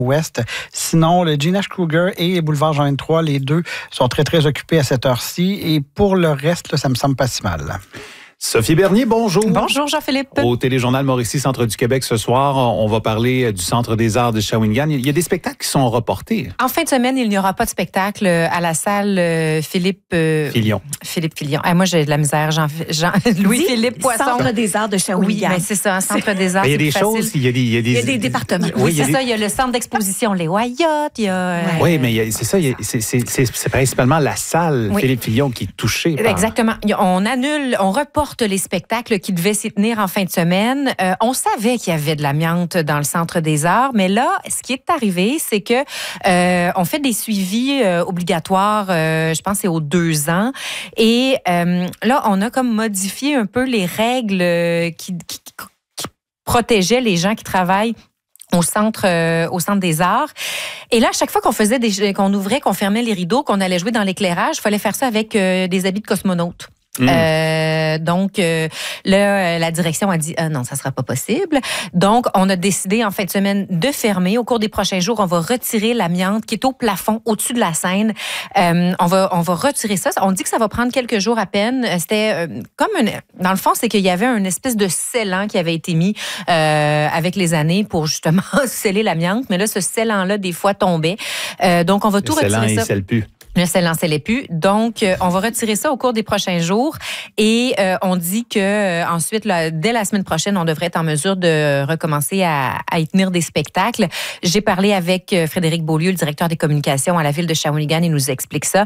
ouest. Sinon, le Gina Kruger et Boulevard Jean 23, les deux sont très, très occupés à cette heure-ci. Et pour le reste, là, ça me semble pas si mal. Sophie Bernier, bonjour. Bonjour Jean-Philippe. Au Téléjournal Mauricie, Centre du Québec, ce soir, on va parler du Centre des arts de Shawinigan. Il y a des spectacles qui sont reportés. En fin de semaine, il n'y aura pas de spectacle à la salle Philippe Filion. Philippe Filion. Moi, j'ai de la misère. Louis-Philippe Poisson. Centre des arts de Shawinigan. Oui, mais c'est ça, Centre des arts. Il y a des choses, il y a des départements. Oui, c'est ça. Il y a le centre d'exposition Les Wyatt. Il y a. Oui, mais c'est ça. C'est principalement la salle Philippe Filion qui est touchée. Exactement. On reporte les spectacles qui devait s'y tenir en fin de semaine. On savait qu'il y avait de l'amiante dans le Centre des arts, mais là, ce qui est arrivé, c'est que on fait des suivis obligatoires, je pense que c'est aux 2 ans, et là, on a comme modifié un peu les règles qui protégeaient les gens qui travaillent au centre des arts. Et là, à chaque fois qu'on ouvrait, qu'on fermait les rideaux, qu'on allait jouer dans l'éclairage, il fallait faire ça avec des habits de cosmonaute. Donc, là, la direction a dit non, ça sera pas possible. Donc, on a décidé en fin de semaine de fermer. Au cours des prochains jours, on va retirer l'amiante qui est au plafond, au-dessus de la scène. On va retirer ça. On dit que ça va prendre quelques jours à peine. C'était dans le fond, c'est qu'il y avait une espèce de scellant qui avait été mis avec les années pour justement sceller l'amiante. Mais là, ce scellant-là, des fois, tombait. Donc, on va tout retirer ça. Le scellant, il scelle plus. Le scellant scellait plus. Donc, on va retirer ça au cours des prochains jours. Et on dit que ensuite, dès la semaine prochaine, on devrait être en mesure de recommencer à y tenir des spectacles. J'ai parlé avec Frédéric Beaulieu, le directeur des communications à la ville de Shawinigan. Il nous explique ça.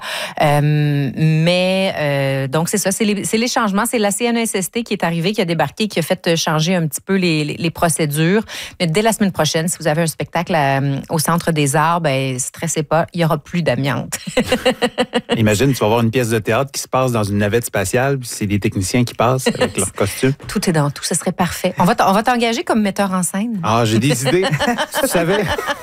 Donc, c'est ça. C'est les changements. C'est la CNESST qui est arrivée, qui a débarqué, qui a fait changer un petit peu les procédures. Mais dès la semaine prochaine, si vous avez un spectacle au Centre des arts, stressez pas, il y aura plus d'amiante. Imagine, tu vas voir une pièce de théâtre qui se passe dans une navette spatiale, puis c'est des techniciens qui passent avec leurs costumes. Tout est dans tout, ce serait parfait. On va t'engager comme metteur en scène. Ah, j'ai des idées. Tu savais?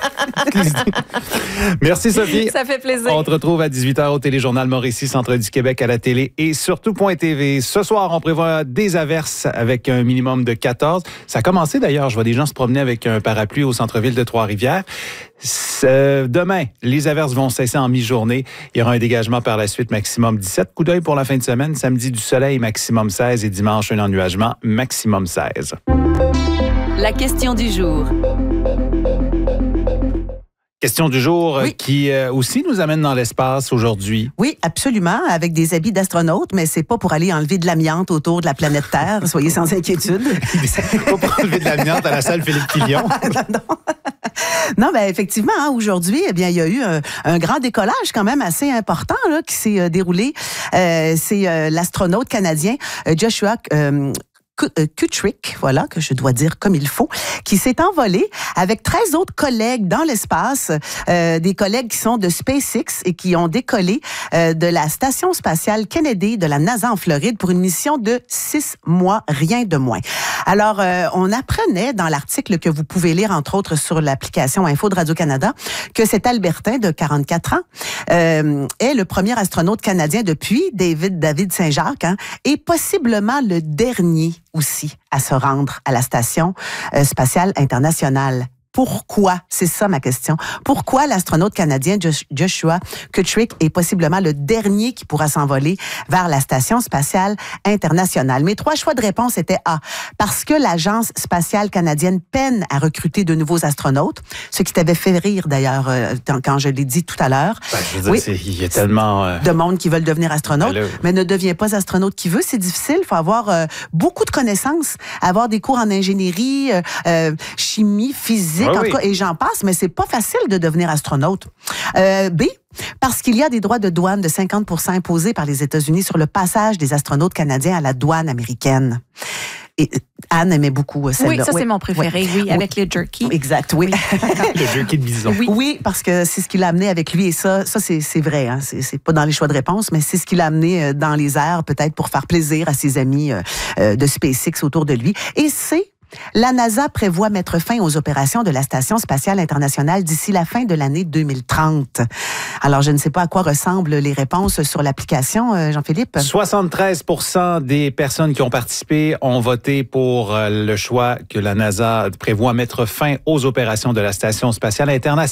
Merci, Sophie. Ça fait plaisir. On te retrouve à 18h au Téléjournal Mauricie, Centre du Québec à la télé et surtout .tv. Ce soir, on prévoit des averses avec un minimum de 14. Ça a commencé d'ailleurs. Je vois des gens se promener avec un parapluie au centre-ville de Trois-Rivières. Demain, les averses vont cesser en mi-journée. Il y aura un dégagement par la suite, maximum 17. Coup d'œil pour la fin de semaine. Samedi, du soleil, maximum 16. Et dimanche, un ennuagement, maximum 16. La question du jour. Question du jour qui aussi nous amène dans l'espace aujourd'hui. Oui, absolument, avec des habits d'astronaute, mais c'est pas pour aller enlever de l'amiante autour de la planète Terre. Soyez sans inquiétude. C'est pas pour enlever de l'amiante à la salle Philippe Filion. Non, effectivement, aujourd'hui, il y a eu un grand décollage quand même assez important là, qui s'est déroulé. C'est l'astronaute canadien Joshua Kutrick, voilà, que je dois dire comme il faut, qui s'est envolé avec 13 autres collègues dans l'espace, des collègues qui sont de SpaceX et qui ont décollé de la station spatiale Kennedy de la NASA en Floride pour une mission de 6 mois, rien de moins. Alors, on apprenait dans l'article que vous pouvez lire, entre autres, sur l'application Info de Radio-Canada, que cet Albertain de 44 ans est le premier astronaute canadien depuis David Saint-Jacques, et possiblement le dernier aussi à se rendre à la Station spatiale internationale. Pourquoi? C'est ça ma question. Pourquoi l'astronaute canadien Joshua Kutrick est possiblement le dernier qui pourra s'envoler vers la Station spatiale internationale? Mes 3 choix de réponse étaient A, parce que l'Agence spatiale canadienne peine à recruter de nouveaux astronautes, ce qui t'avait fait rire d'ailleurs quand je l'ai dit tout à l'heure. Je veux dire, il y a tellement de monde qui veulent devenir astronaute, mais ne devient pas astronaute qui veut. C'est difficile. Il faut avoir beaucoup de connaissances, avoir des cours en ingénierie, chimie, physique, en tout cas, et j'en passe, mais c'est pas facile de devenir astronaute. B, parce qu'il y a des droits de douane de 50% imposés par les États-Unis sur le passage des astronautes canadiens à la douane américaine. Et Anne aimait beaucoup celle-là. Oui, ça c'est mon préféré, avec le jerky. Exact, oui. Le jerky de bison. Oui, parce que c'est ce qu'il a amené avec lui, et ça c'est vrai, hein, c'est pas dans les choix de réponse, mais c'est ce qu'il a amené dans les airs, peut-être pour faire plaisir à ses amis de SpaceX autour de lui. Et c'est La NASA prévoit mettre fin aux opérations de la Station spatiale internationale d'ici la fin de l'année 2030. Alors, je ne sais pas à quoi ressemblent les réponses sur l'application, Jean-Philippe. 73% des personnes qui ont participé ont voté pour le choix que la NASA prévoit mettre fin aux opérations de la Station spatiale internationale.